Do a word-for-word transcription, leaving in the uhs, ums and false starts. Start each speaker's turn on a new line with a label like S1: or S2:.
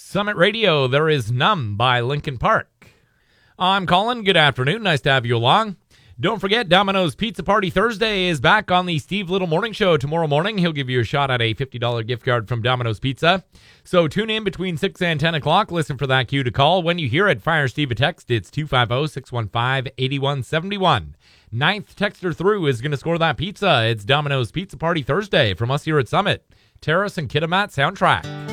S1: Summit Radio, there is Numb by Linkin Park. I'm Colin. Good afternoon. Nice to have you along. Don't forget, Domino's Pizza Party Thursday is back on the Steve Little Morning Show tomorrow morning. He'll give you a shot at a fifty dollars gift card from Domino's Pizza. So tune in between six and ten o'clock. Listen for that cue to call. When you hear it, fire Steve a text. It's two five zero, six one five, eight one seven one. Ninth texter through is going to score that pizza. It's Domino's Pizza Party Thursday from us here at Summit. Terrace and Kitimat soundtrack.